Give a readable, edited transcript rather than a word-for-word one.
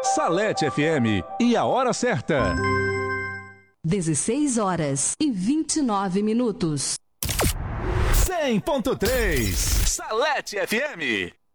Salete FM e a hora certa. 16h29. 100.3 Salete FM.